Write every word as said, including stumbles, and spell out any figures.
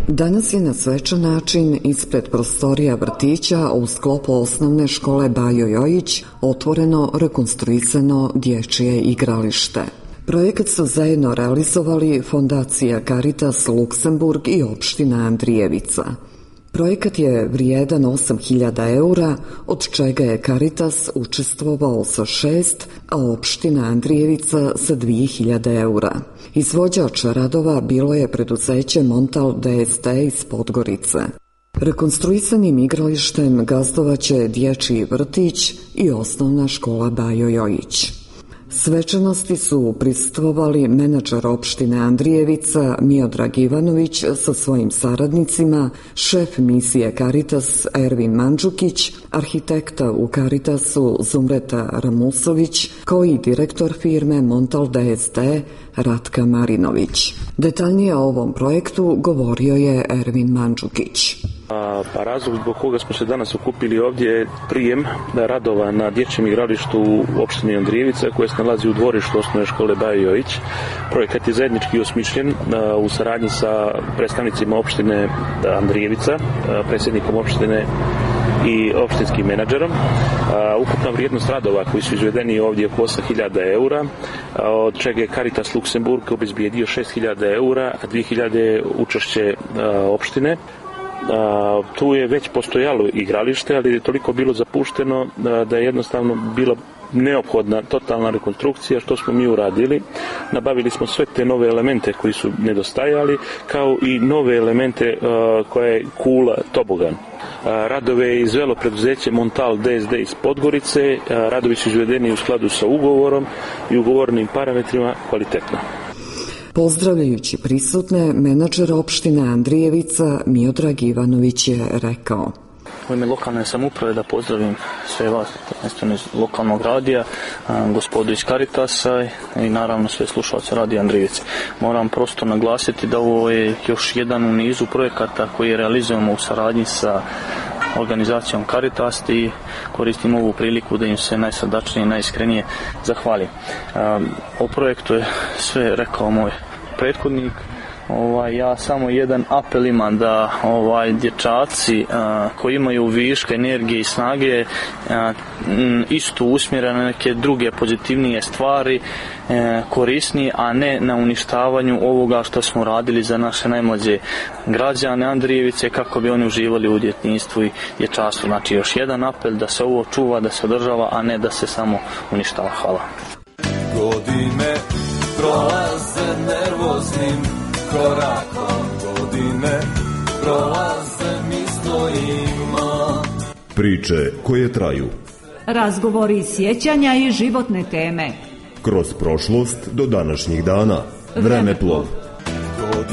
Danas je na svečan način ispred prostorija vrtića u sklopu osnovne škole Bajo Jojić otvoreno rekonstruisano dječje igralište. Projekat su zajedno realizovali Fondacija Caritas Luksemburg i opština Andrijevica. Projekat je vrijedan osam hiljada eura, od čega je Caritas učestvovao sa šest, a opština Andrijevica sa dvije hiljade eura. Izvođač radova bilo je preduzeće Montal D S T iz Podgorice. Rekonstruisanim igralištem gazdovaće dječji vrtić i osnovna škola Bajo Jojić. Svečanosti su prisustvovali menadžer opštine Andrijevica Miodrag Ivanović sa svojim saradnicima, šef misije Caritas Ervin Mandžukić, arhitekta u Caritasu Zumreta Ramusović, kao i direktor firme Montal D S T Ratka Marinović. Detaljnije o ovom projektu govorio je Ervin Mandžukić. Pa razlog zbog koga smo se danas okupili ovdje je prijem radova na dječjem igralištu u opštini Andrijevica koje se nalazi u dvorištu osnovne škole Bajo Jojić. Projekat je zajednički osmišljen u saradnji sa predstavnicima opštine Andrijevica, predsjednikom opštine i opštinskim menadžerom. Ukupna vrijednost radova koji su izvedeni ovdje je oko osam hiljada eura, od čega je Caritas Luksemburg obezbijedio šest hiljada eura, a dvije hiljade učešće opštine. Uh, tu je već postojalo igralište, ali je toliko bilo zapušteno da, da je jednostavno bila neophodna totalna rekonstrukcija, što smo mi uradili. Nabavili smo sve te nove elemente koji su nedostajali, kao i nove elemente uh, koje je kula tobogan. Uh, radove je izvelo preduzeće Montal D S D iz Podgorice, uh, radovi su izvedeni u skladu sa ugovorom i ugovornim parametrima kvalitetno. Pozdravljajući prisutne, menadžer opštine Andrijevica Miodrag Ivanović je rekao: U ime lokalne samouprave da pozdravim sve vas, prvenstveno iz lokalnog radija, gospodu iz Caritasa i naravno sve slušalce radija Andrijevice. Moram prosto naglasiti da ovo je još jedan u nizu projekata koji realizujemo u saradnji sa organizacijom Caritas i koristim ovu priliku da im se najsrdačnije i najiskrenije zahvalim. O projektu je sve rekao moj prethodnik. Ovaj, ja samo jedan apel imam da ovaj, dječaci a, koji imaju viška energije i snage a, m, isto usmjere na neke druge pozitivnije stvari, a, korisnije, a ne na uništavanju ovoga što smo radili za naše najmlađe građane Andrijevice kako bi oni uživali u djetinjstvu i dječaštvu. Znači još jedan apel da se ovo čuva, da se održava, a ne da se samo uništava. Hvala. Godine prolaze nervoznim korakom, godine prolaze mi stojimo. Priče koje traju. Razgovori, sjećanja i životne teme. Kroz prošlost do današnjih dana. Vremeplov.